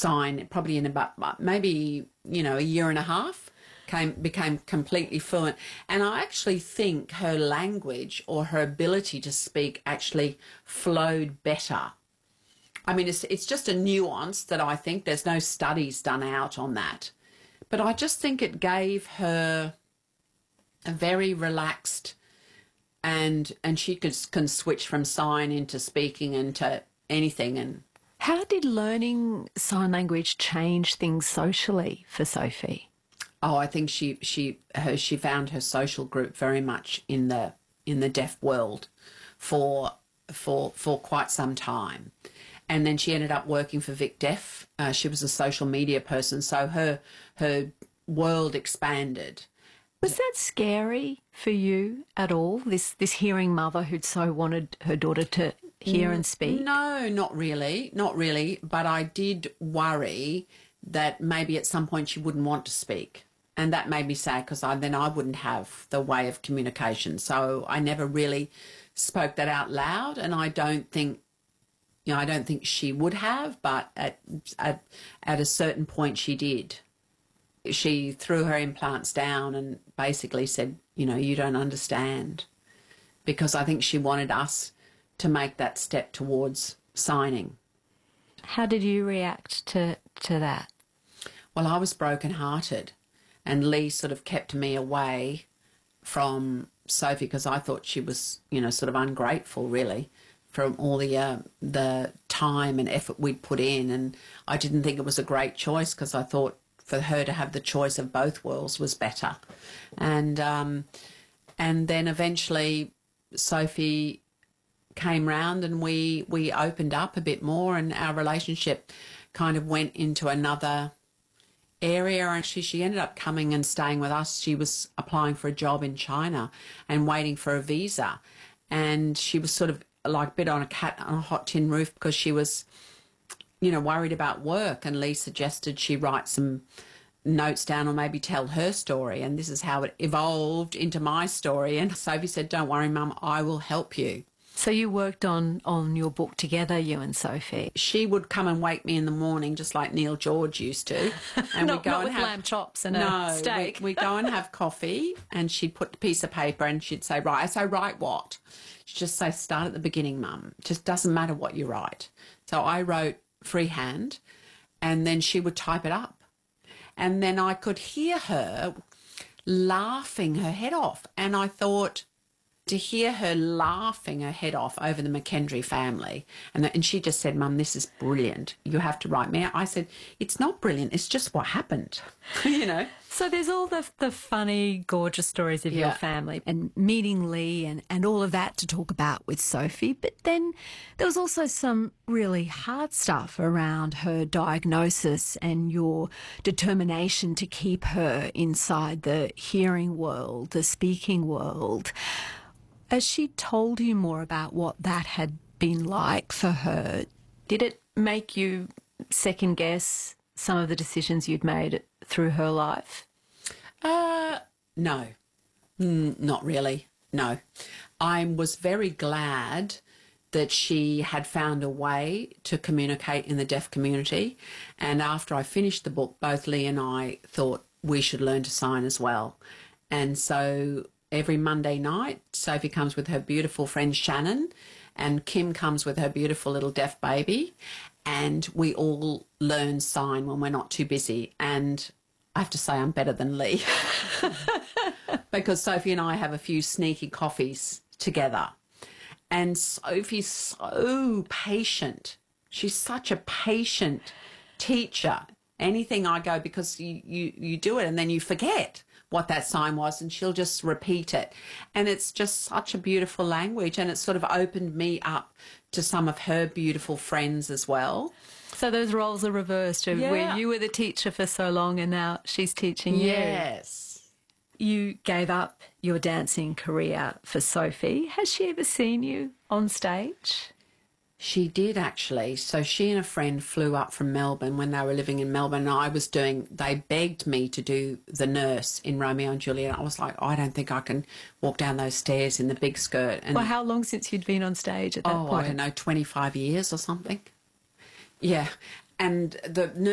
sign probably in about maybe, a year and a half. Became completely fluent. And I actually think her language or her ability to speak actually flowed better. I mean, it's just a nuance that I think there's no studies done out on that. But I just think it gave her a very relaxed and she can switch from sign into speaking into anything. And how did learning sign language change things socially for Sophie? Oh, I think she found her social group very much in the deaf world for quite some time, and then she ended up working for Vic Deaf. She was a social media person, so her world expanded. Was that scary for you at all? This hearing mother who'd so wanted her daughter to hear and speak? No, not really. But I did worry that maybe at some point she wouldn't want to speak. And that made me sad because then I wouldn't have the way of communication. So I never really spoke that out loud, and I don't think she would have, but at a certain point she did. She threw her implants down and basically said, you don't understand, because I think she wanted us to make that step towards signing. How did you react to that? Well, I was brokenhearted. And Lee sort of kept me away from Sophie because I thought she was, sort of ungrateful, really, from all the time and effort we'd put in. And I didn't think it was a great choice because I thought for her to have the choice of both worlds was better. And then eventually Sophie came round and we opened up a bit more, and our relationship kind of went into another area. And she ended up coming and staying with us. She was applying for a job in China and waiting for a visa, and she was sort of like bit on a cat on a hot tin roof because she was worried about work. And Lee suggested she write some notes down or maybe tell her story, and this is how it evolved into my story. And Sophie said, "Don't worry, Mum, I will help you." So you worked on your book together, you and Sophie. She would come and wake me in the morning just like Neil George used to. And not with lamb chops and a steak. We go and have coffee, and she'd put a piece of paper and she'd say, "Right." I say, "Write what?" She'd just say, "Start at the beginning, Mum. It just doesn't matter what you write." So I wrote freehand, and then she would type it up. And then I could hear her laughing her head off. And I thought, to hear her laughing her head off over the McKendry family, and she just said, "Mum, this is brilliant. You have to write me out." I said, "It's not brilliant. It's just what happened." So there's all the funny, gorgeous stories of your family and meeting Lee and all of that to talk about with Sophie. But then there was also some really hard stuff around her diagnosis and your determination to keep her inside the hearing world, the speaking world. As she told you more about what that had been like for her, did it make you second guess some of the decisions you'd made through her life? No, not really. No. I was very glad that she had found a way to communicate in the deaf community. And after I finished the book, both Lee and I thought we should learn to sign as well. And so every Monday night, Sophie comes with her beautiful friend Shannon, and Kim comes with her beautiful little deaf baby, and we all learn sign when we're not too busy. And I have to say I'm better than Lee because Sophie and I have a few sneaky coffees together. And Sophie's so patient. She's such a patient teacher. Anything I go, because you do it and then you forget what that sign was, and she'll just repeat it. And it's just such a beautiful language, and it sort of opened me up to some of her beautiful friends as well. So those roles are reversed, where you were the teacher for so long and now she's teaching you. Yes. You gave up your dancing career for Sophie. Has she ever seen you on stage? She did, actually. So she and a friend flew up from Melbourne when they were living in Melbourne. And they begged me to do the nurse in Romeo and Juliet. I was like, I don't think I can walk down those stairs in the big skirt. And well, how long since you'd been on stage at that point? I don't know, 25 years or something. Yeah. And the